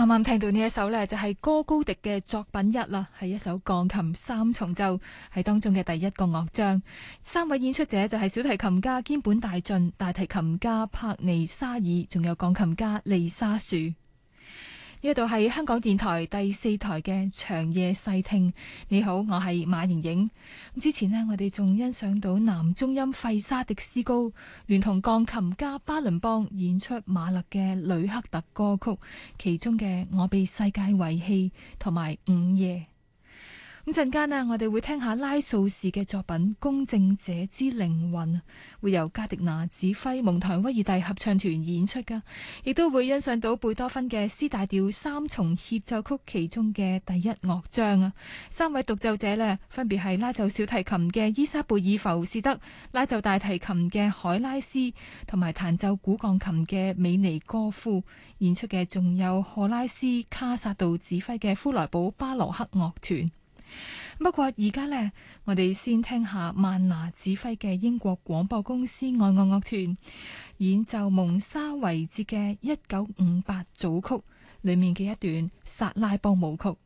啱啱聽到呢一首呢，就係哥高迪嘅作品一啦，係一首鋼琴三重奏，係當中嘅第一個樂章。三位演出者就係小提琴家兼本大進、大提琴家帕尼沙爾，仲有鋼琴家利沙樹。呢度係香港電台第4台嘅長夜細聽。你好，我係馬瑩瑩。之前呢，我哋仲欣賞到男中音費沙迪斯高聯同鋼琴家巴倫邦演出馬勒嘅呂克特歌曲，其中嘅我被世界遺棄同埋午夜。咁陣間呢，我哋會聽下拉素士嘅作品《公正者之靈魂》，會由加迪拿指揮蒙台威爾第合唱團演出噶，亦都會欣賞到貝多芬嘅 C 大調三重協奏曲其中嘅第一樂章啊。三位獨奏者呢，分別係拉奏小提琴嘅伊莎貝爾浮士德、拉奏大提琴嘅海拉斯，同埋彈奏古鋼琴嘅美尼哥夫。演出嘅仲有荷拉斯卡薩道指揮嘅夫萊堡巴洛克樂團。不過而家呢，我哋先聽下曼拿指揮嘅英國廣播公司愛樂樂團演奏蒙沙維節嘅1958組曲裏面嘅一段薩拉邦舞曲。